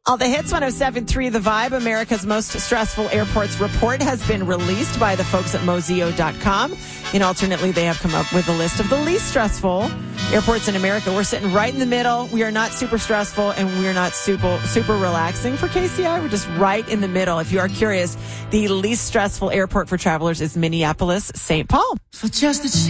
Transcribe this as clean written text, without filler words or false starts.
All the hits, 107.3 The Vibe. America's most stressful airports report has been released by the folks at Mozio.com. And alternately, they have come up with a list of the least stressful airports in America. We're sitting right in the middle. We are not super stressful and we're not super relaxing for KCI. We're just right in the middle. If you are curious, the least stressful airport for travelers is Minneapolis, St. Paul. For just a